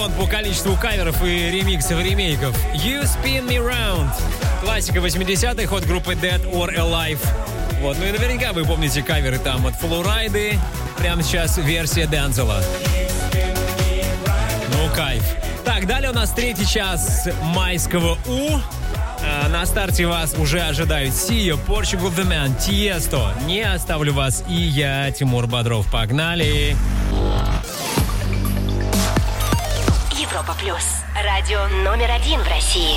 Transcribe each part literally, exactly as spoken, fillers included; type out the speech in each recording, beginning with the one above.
трон по количеству каверов и ремиксов и ремейков. You Spin Me Round. Классика восьмидесятых от группы Dead or Alive. Вот, ну и наверняка вы помните каверы там от Флорайды. Прямо сейчас версия Дензела. Ну, кайф. Так, далее у нас третий час майского У. А на старте вас уже ожидают Сия, Portugal The Man, Тиесто. Не оставлю вас и я, Тимур Бодров. Погнали! Европа Плюс. Радио номер один в России.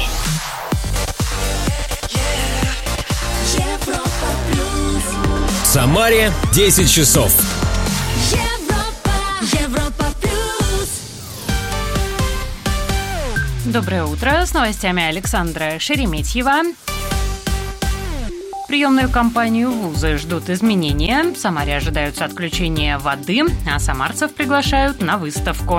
Европа Плюс. В Самаре десять часов. Европа, Европа Плюс. Доброе утро. С новостями Александра Шереметьева. Приемную кампанию вузы ждут изменения. В Самаре ожидаются отключения воды, а самарцев приглашают на выставку.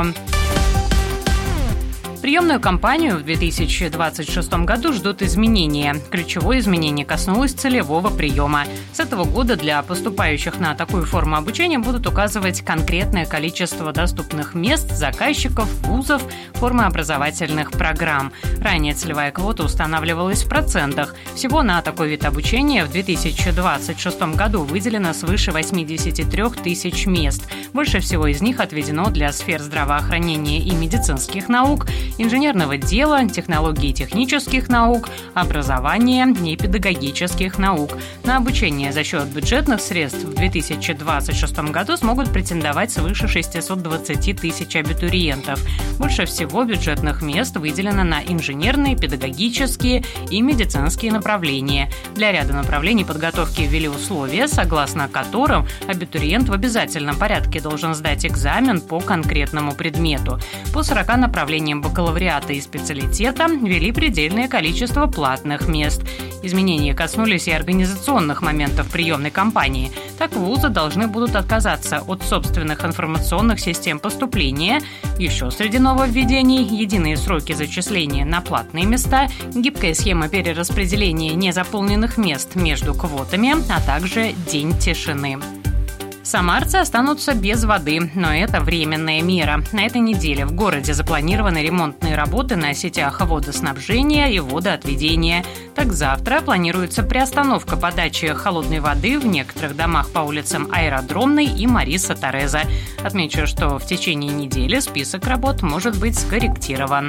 Приемную кампанию в две тысячи двадцать шестом году ждут изменения. Ключевое изменение коснулось целевого приема. С этого года для поступающих на такую форму обучения будут указывать конкретное количество доступных мест, заказчиков, вузов, формы образовательных программ. Ранее целевая квота устанавливалась в процентах. Всего на такой вид обучения в две тысячи двадцать шестом году выделено свыше восемьдесят три тысяч мест. Больше всего из них отведено для сфер здравоохранения и медицинских наук, инженерного дела, технологий и технических наук, образования и педагогических наук. На обучение за счет бюджетных средств в две тысячи двадцать шестом году смогут претендовать свыше шестьсот двадцать тысяч абитуриентов. Больше всего бюджетных мест выделено на инженерные, педагогические и медицинские направления. Для ряда направлений подготовки ввели условия, согласно которым абитуриент в обязательном порядке должен сдать экзамен по конкретному предмету. По сорока направлениям бакалавриата и специалитета ввели предельное количество платных мест. Изменения коснулись и организационных моментов приемной кампании. Так, вузы должны будут отказаться от собственных информационных систем поступления. Еще среди нововведений – единые сроки зачисления на платные места, гибкая схема перераспределения незаполненных мест между квотами, а также день тишины. Самарцы останутся без воды, но это временная мера. На этой неделе в городе запланированы ремонтные работы на сетях водоснабжения и водоотведения. Так, завтра планируется приостановка подачи холодной воды в некоторых домах по улицам Аэродромной и Мариса Тореза. Отмечу, что в течение недели список работ может быть скорректирован.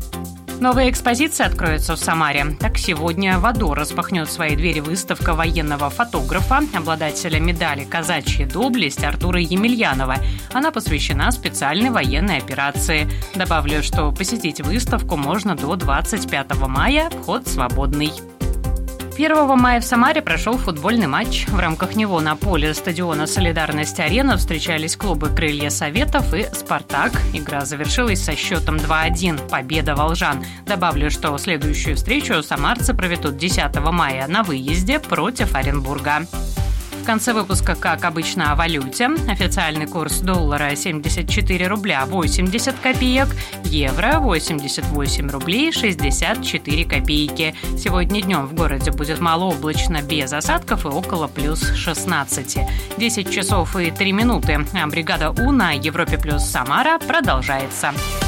Новая экспозиция откроется в Самаре. Так, сегодня в АДО распахнет свои двери выставка военного фотографа, обладателя медали «Казачья доблесть» Артура Емельянова. Она посвящена специальной военной операции. Добавлю, что посетить выставку можно до двадцать пятого мая, вход свободный. первого мая в Самаре прошел футбольный матч. В рамках него на поле стадиона «Солидарность-Арена» встречались клубы «Крылья Советов» и «Спартак». Игра завершилась со счетом два один. Победа волжан. Добавлю, что следующую встречу самарцы проведут десятого мая на выезде против Оренбурга. В конце выпуска, как обычно, о валюте. Официальный курс доллара семьдесят четыре рубля восемьдесят копеек, евро восемьдесят восемь рублей шестьдесят четыре копейки. Сегодня днем в городе будет малооблачно без осадков и около плюс шестнадцати. десять часов и три минуты. А бригада У на Европе Плюс Самара продолжается.